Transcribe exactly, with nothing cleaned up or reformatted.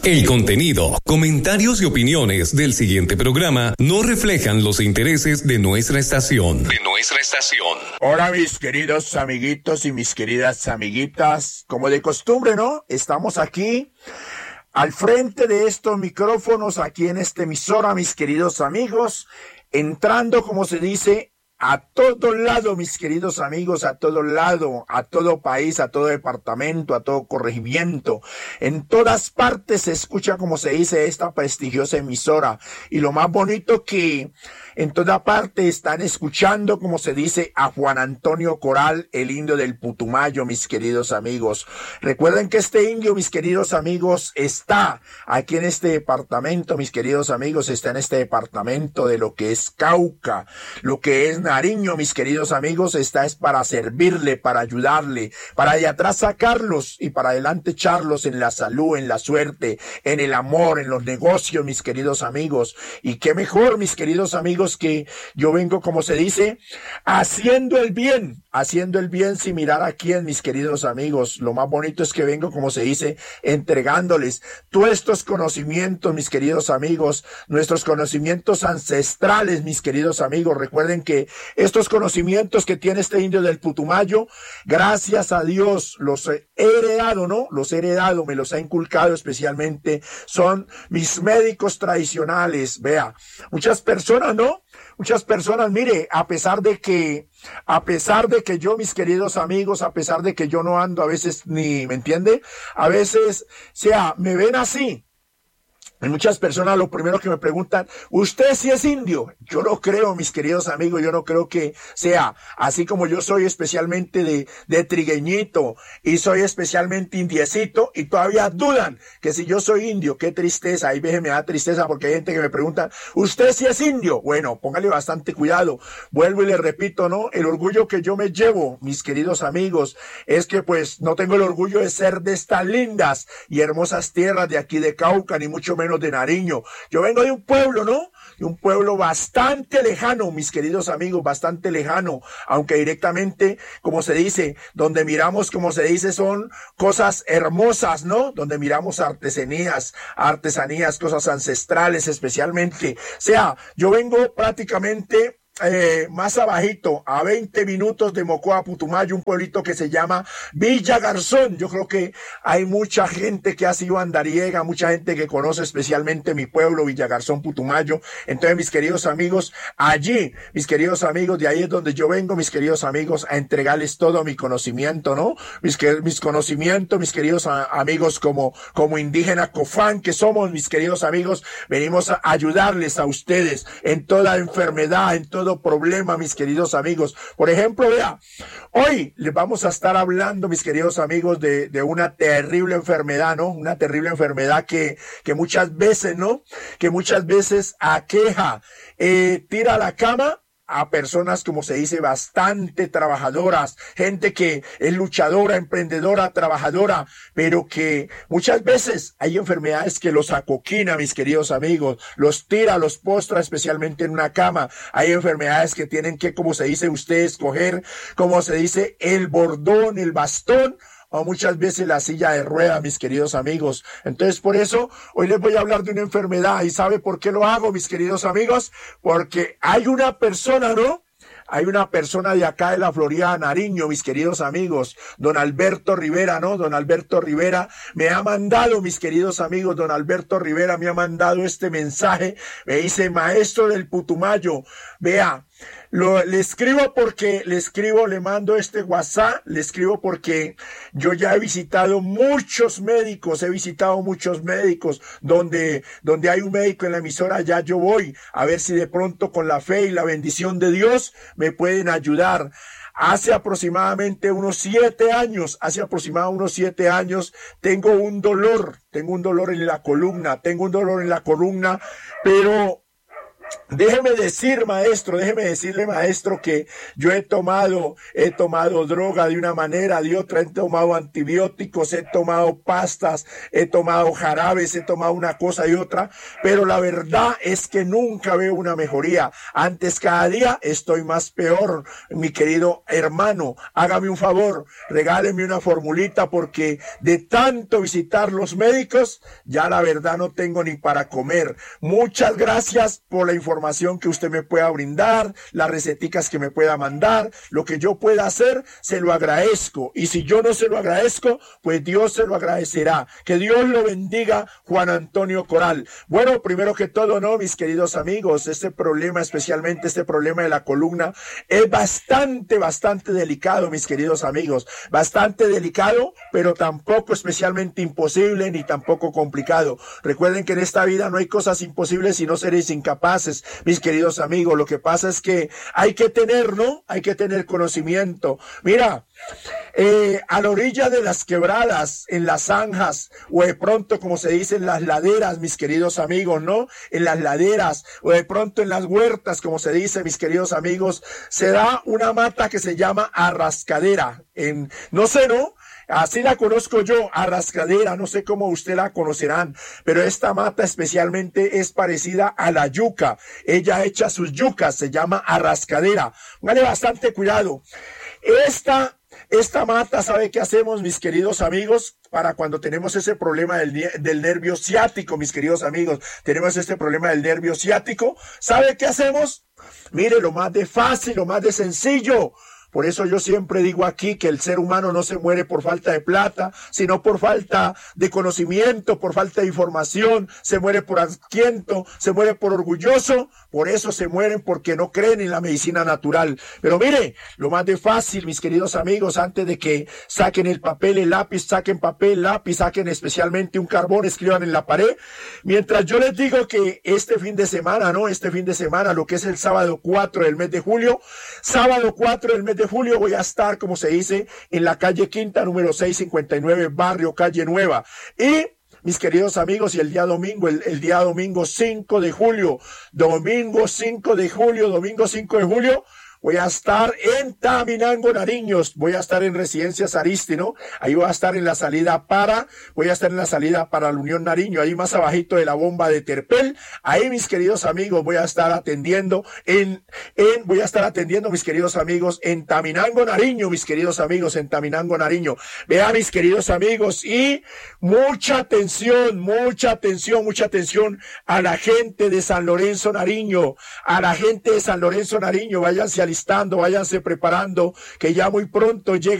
El contenido, comentarios y opiniones del siguiente programa no reflejan los intereses de nuestra estación. De nuestra estación. Hola mis queridos amiguitos y mis queridas amiguitas. Como de costumbre, ¿no? Estamos aquí al frente de estos micrófonos, aquí en esta emisora, mis queridos amigos, entrando, como se dice, a todo lado, mis queridos amigos, a todo lado, a todo país, a todo departamento, a todo corregimiento. En todas partes se escucha, como se dice, esta prestigiosa emisora. Y lo más bonito que en toda parte están escuchando, como se dice, a Juan Antonio Coral, el indio del Putumayo, mis queridos amigos. Recuerden que este indio, mis queridos amigos, está aquí en este departamento, mis queridos amigos, está en este departamento de lo que es Cauca, lo que es Nariño, mis queridos amigos, está es para servirle, para ayudarle, para de atrás sacarlos y para adelante echarlos en la salud, en la suerte, en el amor, en los negocios, mis queridos amigos. Y qué mejor, mis queridos amigos, que yo vengo, como se dice, haciendo el bien, haciendo el bien sin mirar a quién, mis queridos amigos. Lo más bonito es que vengo, como se dice, entregándoles todos estos conocimientos, mis queridos amigos, nuestros conocimientos ancestrales, mis queridos amigos. Recuerden que estos conocimientos que tiene este indio del Putumayo, gracias a Dios los he heredado, ¿no? Los he heredado, me los ha inculcado especialmente, son mis médicos tradicionales. Vea, muchas personas, ¿no? Muchas personas, mire, a pesar de que, a pesar de que yo, mis queridos amigos, a pesar de que yo no ando a veces ni, ¿me entiende? A veces, o sea, me ven así. Hay muchas personas, lo primero que me preguntan, ¿usted sí es indio? Yo no creo, mis queridos amigos, yo no creo que sea así como yo soy especialmente de, de trigueñito y soy especialmente indiecito y todavía dudan que si yo soy indio. Qué tristeza, ahí veces me da tristeza porque hay gente que me pregunta, ¿usted sí es indio? Bueno, póngale bastante cuidado. Vuelvo y le repito, ¿no? El orgullo que yo me llevo, mis queridos amigos, es que pues no tengo el orgullo de ser de estas lindas y hermosas tierras de aquí de Cauca, ni mucho menos de Nariño. Yo vengo de un pueblo, ¿no? De un pueblo bastante lejano, mis queridos amigos, bastante lejano, aunque directamente, como se dice, donde miramos, como se dice, son cosas hermosas, ¿no? Donde miramos artesanías, artesanías, cosas ancestrales especialmente. O sea, yo vengo prácticamente Eh, más abajito, a veinte minutos de Mocoa, Putumayo, un pueblito que se llama Villa Garzón. Yo creo que hay mucha gente que ha sido andariega, mucha gente que conoce especialmente mi pueblo, Villa Garzón, Putumayo. Entonces, mis queridos amigos, allí, mis queridos amigos, de ahí es donde yo vengo, mis queridos amigos, a entregarles todo mi conocimiento, ¿no? Mis, mis conocimientos, mis queridos a, amigos, como, como indígena Cofán, que somos, mis queridos amigos, venimos a ayudarles a ustedes en toda enfermedad, en todo problema, mis queridos amigos. Por ejemplo, vea, hoy les vamos a estar hablando, mis queridos amigos, de, de una terrible enfermedad, ¿no? Una terrible enfermedad que, que muchas veces, ¿no? Que muchas veces aqueja, eh, tira a la cama a personas, como se dice, bastante trabajadoras, gente que es luchadora, emprendedora, trabajadora, pero que muchas veces hay enfermedades que los acoquina, mis queridos amigos, los tira, los postra, especialmente en una cama. Hay enfermedades que tienen que, como se dice usted, escoger, como se dice, el bordón, el bastón, o muchas veces la silla de rueda, mis queridos amigos. Entonces, por eso, hoy les voy a hablar de una enfermedad. ¿Y sabe por qué lo hago, mis queridos amigos? Porque hay una persona, ¿no? Hay una persona de acá de la Florida, Nariño, mis queridos amigos, don Alberto Rivera, ¿no? Don Alberto Rivera me ha mandado, mis queridos amigos, don Alberto Rivera me ha mandado este mensaje. Me dice, maestro del Putumayo, vea, Lo, le escribo porque, le escribo, le mando este WhatsApp, le escribo porque yo ya he visitado muchos médicos, he visitado muchos médicos, donde, donde hay un médico en la emisora, ya yo voy, a ver si de pronto con la fe y la bendición de Dios me pueden ayudar. Hace aproximadamente unos siete años, hace aproximadamente unos siete años, tengo un dolor, tengo un dolor en la columna, tengo un dolor en la columna, pero Déjeme decir, maestro, déjeme decirle, maestro, que yo he tomado, he tomado droga de una manera, de otra, he tomado antibióticos, he tomado pastas, he tomado jarabes, he tomado una cosa y otra, pero la verdad es que nunca veo una mejoría. Antes, cada día estoy más peor. Mi querido hermano, hágame un favor, regáleme una formulita, porque de tanto visitar los médicos, ya la verdad no tengo ni para comer. Muchas gracias por la información. información que usted me pueda brindar, las receticas que me pueda mandar, lo que yo pueda hacer, se lo agradezco. Y si yo no se lo agradezco, pues Dios se lo agradecerá. Que Dios lo bendiga, Juan Antonio Coral. Bueno, primero que todo, no, mis queridos amigos, este problema, especialmente este problema de la columna, es bastante, bastante delicado, mis queridos amigos. Bastante delicado, pero tampoco especialmente imposible, ni tampoco complicado. Recuerden que en esta vida no hay cosas imposibles, sino seres incapaces. Mis queridos amigos, lo que pasa es que hay que tener, ¿no? Hay que tener conocimiento. Mira, eh, a la orilla de las quebradas, en las zanjas, o de pronto, como se dice, en las laderas, mis queridos amigos, ¿no? En las laderas, o de pronto en las huertas, como se dice, mis queridos amigos, se da una mata que se llama arrascadera. En, no sé, ¿no? Así la conozco yo, arrascadera, no sé cómo usted la conocerán, pero esta mata especialmente es parecida a la yuca. Ella echa sus yucas, se llama arrascadera. Póngale bastante cuidado. Esta, esta mata, ¿sabe qué hacemos, mis queridos amigos? Para cuando tenemos ese problema del, del nervio ciático, mis queridos amigos, tenemos este problema del nervio ciático, ¿sabe qué hacemos? Mire, lo más de fácil, lo más de sencillo. Por eso yo siempre digo aquí que el ser humano no se muere por falta de plata, sino por falta de conocimiento, por falta de información, se muere por asquiento, se muere por orgulloso, por eso se mueren, porque no creen en la medicina natural. Pero mire, lo más de fácil, mis queridos amigos, antes de que saquen el papel, el lápiz, saquen papel, lápiz, saquen especialmente un carbón, escriban en la pared. Mientras yo les digo que este fin de semana, ¿no? Este fin de semana, lo que es el sábado cuatro del mes de julio, sábado cuatro del mes de julio voy a estar, como se dice, en la calle Quinta, número seiscientos cincuenta y nueve, barrio Calle Nueva. Y mis queridos amigos, y el día domingo, el, el día domingo cinco de julio, domingo cinco de julio, domingo cinco de julio, voy a estar en Taminango, Nariño, voy a estar en Residencias Aristi, ¿no? Ahí voy a estar en la salida para, voy a estar en la salida para la Unión Nariño, ahí más abajito de la bomba de Terpel. Ahí, mis queridos amigos, voy a estar atendiendo en, en, voy a estar atendiendo, mis queridos amigos, en Taminango, Nariño, mis queridos amigos, en Taminango, Nariño. Vean, mis queridos amigos, y mucha atención, mucha atención, mucha atención a la gente de San Lorenzo, Nariño, a la gente de San Lorenzo, Nariño, váyanse alistando, váyanse preparando, que ya muy pronto llega